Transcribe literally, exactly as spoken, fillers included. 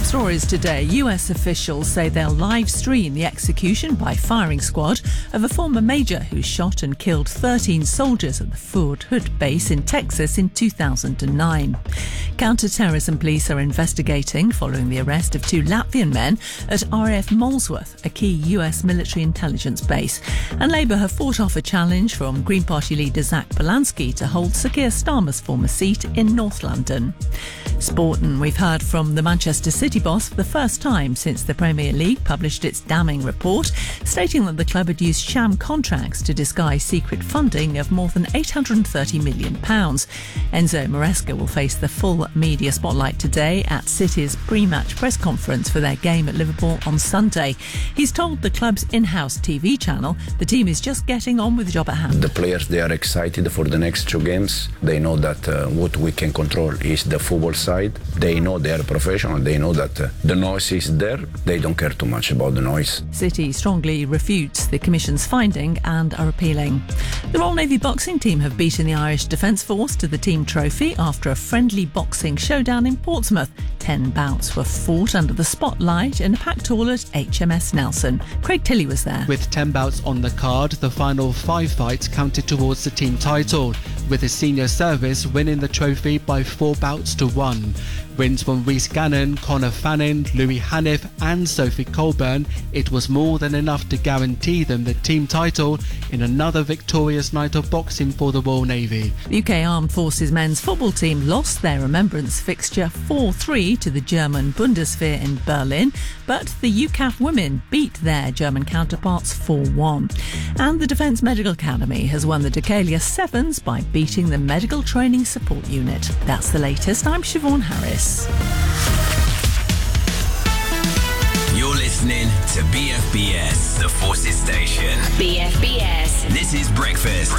stories today. U S officials say they'll live stream the execution by firing squad of a former major who shot and killed thirteen soldiers at the Fort Hood base in Texas in two thousand nine. Counter-terrorism police are investigating following the arrest of two Latvian men at R A F Molesworth, a key U S military intelligence base. And Labour have fought off a challenge from Green Party leader Zach Polanski to hold Sir Keir Starmer's former seat in North London. Sport, and we've heard from the Manchester City boss for the first time since the Premier League published its damning report, stating that the club had used sham contracts to disguise secret funding of more than eight hundred thirty million pounds. Enzo Maresca will face the full media spotlight today at City's pre-match press conference for their game at Liverpool on Sunday. He's told the club's in-house T V channel the team is just getting on with the job at hand. The players, they are excited for the next two games. They know that uh, what we can control is the football side. They know they are professional. They know that uh, the noise is there. They don't care too much about the noise. City strongly refutes the Commission's finding and are appealing. The Royal Navy boxing team have beaten the Irish Defence Force to the team trophy after a friendly boxing showdown in Portsmouth. Ten bouts were fought under the spotlight in a packed hall at H M S Nelson. Craig Tilley was there. With ten bouts on the card, the final five fights counted towards the team title, with the senior service winning the trophy by four bouts to one. Wins from Rhys Gannon, Conor Fannin, Louis Haniff and Sophie Colburn, it was more than enough to guarantee them the team title in another victorious night of boxing for the Royal Navy. The U K Armed Forces men's football team lost their remembrance fixture four three to the German Bundeswehr in Berlin, but the U C A F women beat their German counterparts four one. And the Defence Medical Academy has won the Decalia Sevens by beating the Medical Training Support Unit. That's the latest. I'm Siobhan Harris. You're listening to B F B S, the Forces Station. B F B S. This is Breakfast.